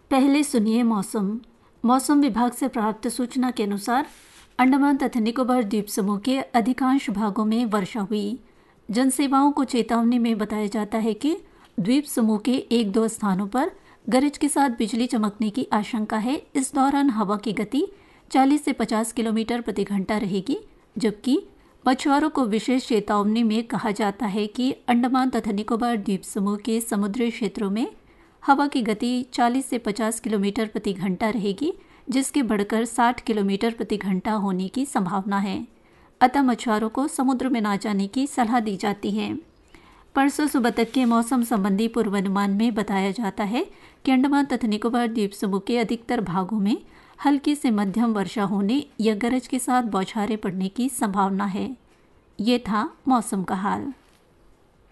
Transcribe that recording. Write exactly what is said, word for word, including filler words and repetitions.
पहले सुनिए मौसम। मौसम विभाग से प्राप्त सूचना के अनुसार अंडमान तथा निकोबार द्वीप समूह के अधिकांश भागों में वर्षा हुई। जनसेवाओं को चेतावनी में बताया जाता है कि द्वीप समूह के एक दो स्थानों पर गरज के साथ बिजली चमकने की आशंका है। इस दौरान हवा की गति चालीस से पचास किलोमीटर प्रति घंटा रहेगी, जबकि मछुआरों को विशेष चेतावनी में कहा जाता है कि अंडमान तथा निकोबार द्वीप समूह के समुद्री क्षेत्रों में हवा की गति चालीस से पचास किलोमीटर प्रति घंटा रहेगी, जिसके बढ़कर साठ किलोमीटर प्रति घंटा होने की संभावना है। अतः मछुआरों को समुद्र में ना जाने की सलाह दी जाती है। परसों सुबह तक के मौसम संबंधी पूर्वानुमान में बताया जाता है कि अंडमान तथा निकोबार द्वीप समूह के अधिकतर भागों में हल्की से मध्यम वर्षा होने या गरज के साथ बौछारें पड़ने की संभावना है। ये था मौसम का हाल।